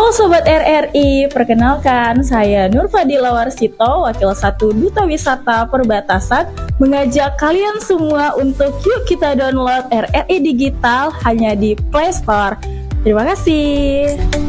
Sobat RRI, perkenalkan saya Nur Fadila Warsito, Wakil 1 Duta Wisata Perbatasan, mengajak kalian semua untuk yuk kita download RRI Digital hanya di Play Store. Terima kasih.